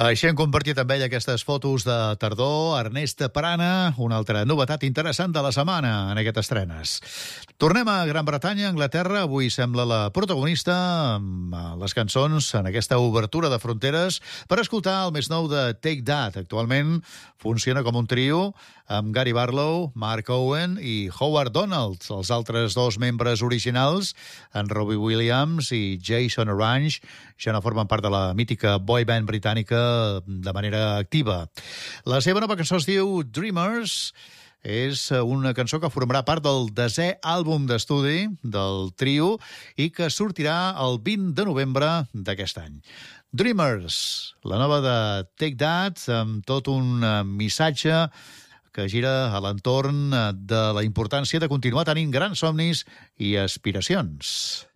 Així hem compartit amb ell aquestes fotos de tardor. Ernest Prana, una altra novetat interessant de la setmana en aquestes estrenes. Tornem a Gran Bretanya, Anglaterra. Avui sembla la protagonista amb les cançons en aquesta obertura de fronteres per escoltar el més nou de Take That. Actualment funciona com un trio amb Gary Barlow, Mark Owen i Howard Donald. Els altres dos membres originals, en Robbie Williams i Jason Orange, ja no formen part de la mítica boy band britànica de manera activa. La seva nova cançó es diu Dreamers. És una cançó que formarà part del 10è àlbum d'estudi del trio i que sortirà el 20 de novembre d'aquest any. Dreamers, la nova de Take That, amb tot un missatge que gira a l'entorn de la importància de continuar tenint grans somnis i aspiracions.